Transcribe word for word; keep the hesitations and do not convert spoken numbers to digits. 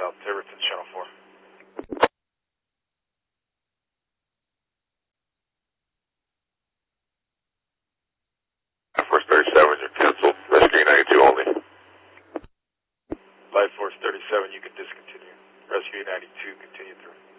South Tiverton, Channel four. Force thirty-seven, you're canceled. Rescue ninety-two only. Life Force thirty-seven, you can discontinue. Rescue ninety-two, continue through.